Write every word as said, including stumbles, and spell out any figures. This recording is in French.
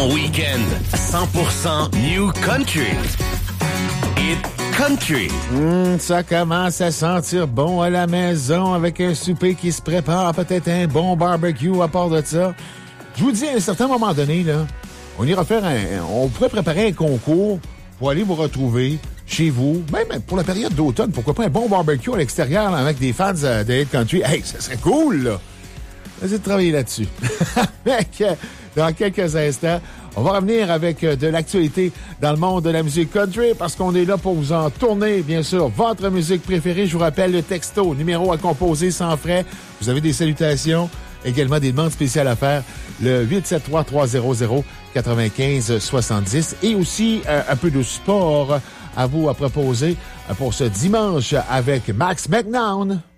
Ton week-end, cent pour cent New Country. Hit Country. Mmh, ça commence à sentir bon à la maison avec un souper qui se prépare, peut-être un bon barbecue à part de ça. Je vous dis, à un certain moment donné, là, on ira faire un... On pourrait préparer un concours pour aller vous retrouver chez vous, même pour la période d'automne. Pourquoi pas un bon barbecue à l'extérieur là, avec des fans euh, de Hit Country? Hey, ça serait cool, là! Essayez de travailler là-dessus. Dans quelques instants, on va revenir avec de l'actualité dans le monde de la musique country parce qu'on est là pour vous en tourner, bien sûr, votre musique préférée. Je vous rappelle le texto, numéro à composer sans frais. Vous avez des salutations, également des demandes spéciales à faire, le huit sept trois, trois zéro zéro, neuf cinq sept zéro et aussi euh, un peu de sport à vous à proposer pour ce dimanche avec Max McNown.